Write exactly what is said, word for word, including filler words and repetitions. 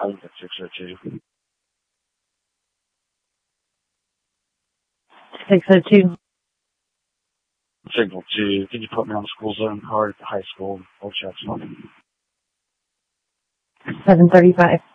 five at six oh two. six oh two. Signal two. Can you put me on the school zone card at the high school? Old Chaps. seven thirty-five.